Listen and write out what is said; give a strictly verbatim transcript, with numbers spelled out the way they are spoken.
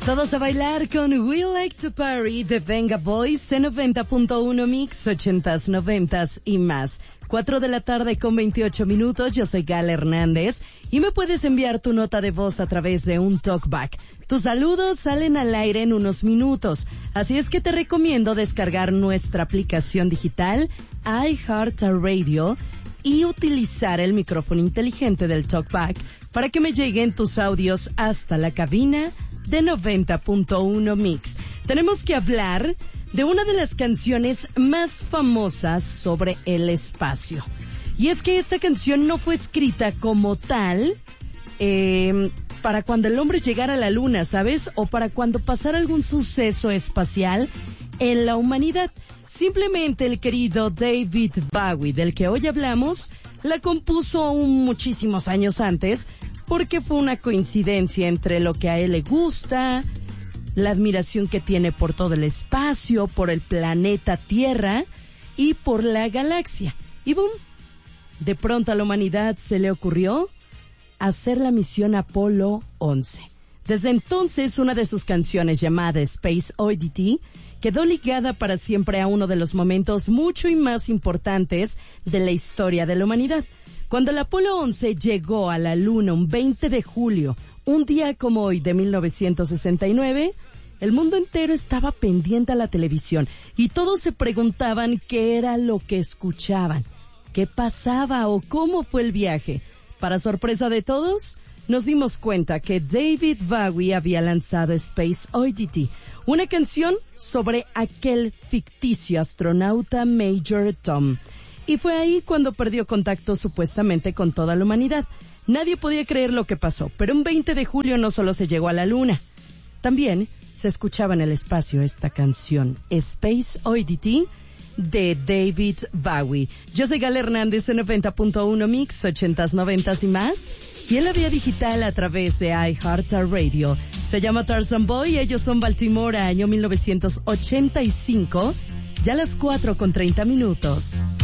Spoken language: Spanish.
Todos a bailar con We Like to Party de Venga Boys en noventa punto uno Mix, ochentas, noventas y más. Cuatro de la tarde con veintiocho minutos, yo soy Gala Hernández y me puedes enviar tu nota de voz a través de un talkback. Tus saludos salen al aire en unos minutos, así es que te recomiendo descargar nuestra aplicación digital iHeartRadio y utilizar el micrófono inteligente del talkback para que me lleguen tus audios hasta la cabina de noventa punto uno Mix. Tenemos que hablar de una de las canciones más famosas sobre el espacio. Y es que esta canción no fue escrita como tal eh, para cuando el hombre llegara a la luna, ¿sabes? O para cuando pasara algún suceso espacial en la humanidad. Simplemente el querido David Bowie, del que hoy hablamos, la compuso un muchísimos años antes, porque fue una coincidencia entre lo que a él le gusta, la admiración que tiene por todo el espacio, por el planeta Tierra y por la galaxia. Y boom, de pronto a la humanidad se le ocurrió hacer la misión Apolo once. Desde entonces, una de sus canciones llamada Space Oddity quedó ligada para siempre a uno de los momentos mucho y más importantes de la historia de la humanidad. Cuando el Apolo once llegó a la Luna un veinte de julio, un día como hoy de mil novecientos sesenta y nueve, el mundo entero estaba pendiente a la televisión y todos se preguntaban qué era lo que escuchaban, qué pasaba o cómo fue el viaje. Para sorpresa de todos, nos dimos cuenta que David Bowie había lanzado Space Oddity, una canción sobre aquel ficticio astronauta Major Tom. Y fue ahí cuando perdió contacto supuestamente con toda la humanidad. Nadie podía creer lo que pasó, pero un veinte de julio no solo se llegó a la luna, también se escuchaba en el espacio esta canción, Space Oddity, de David Bowie. Yo soy Gala Hernández en noventa punto uno Mix, ochentas, noventas y más, y en la vía digital a través de iHeartRadio. Se llama Tarzan Boy, ellos son Baltimore, año mil novecientos ochenta y cinco, ya las cuatro con treinta minutos.